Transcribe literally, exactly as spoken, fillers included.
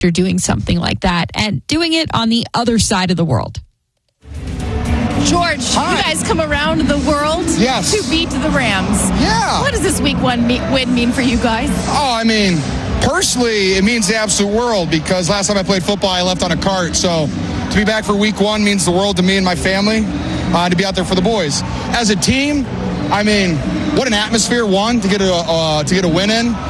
after doing something like that and doing it on the other side of the world. George, Hi. you guys come around the world Yes. to beat the Rams. Yeah. What does this week one me- win mean for you guys? Oh, I mean, personally, it means the absolute world because last time I played football, I left on a cart. So to be back for week one means the world to me and my family, uh, to be out there for the boys. As a team, I mean, what an atmosphere, one, to get a, uh, to get a win in.